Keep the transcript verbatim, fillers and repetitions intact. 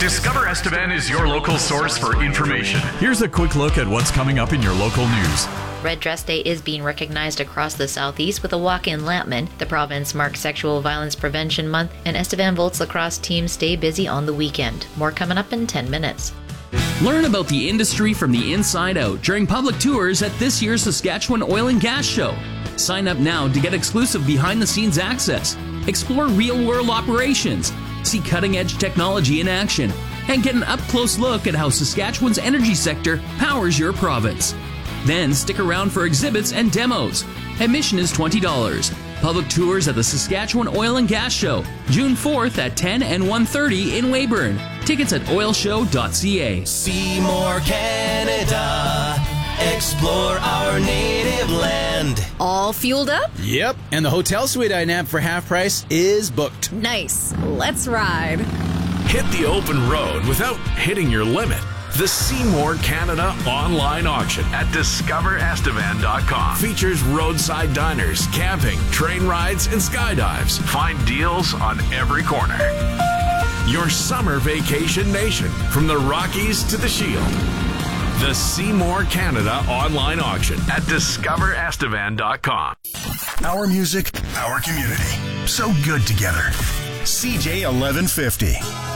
Discover Estevan is your local source for information. Here's a quick look at what's coming up in your local news. Red Dress Day is being recognized across the Southeast with a walk in Lampman. The province marks Sexual Violence Prevention Month, and Estevan Volts lacrosse teams stay busy on the weekend. More coming up in ten minutes. Learn about the industry from the inside out during public tours at this year's Saskatchewan Oil and Gas Show. Sign up now to get exclusive behind-the-scenes access, explore real-world operations, see cutting-edge technology in action, and get an up-close look at how Saskatchewan's energy sector powers your province. Then stick around for exhibits and demos. Admission is twenty dollars. Public tours at the Saskatchewan Oil and Gas Show, June fourth at ten and one thirty in Weyburn. Tickets at oil show dot c a. Seymour, Canada. Explore our native land. All fueled up? Yep, and the hotel suite I nabbed for half price is booked. Nice. Let's ride. Hit the open road without hitting your limit. The Seymour Canada online auction at discover estevan dot com features roadside diners, camping, train rides, and skydives. Find deals on every corner. Your summer vacation nation, from the Rockies to the Shield. The Seymour Canada online auction at discover estevan dot com. Our music, our community. So good together. C J eleven fifty.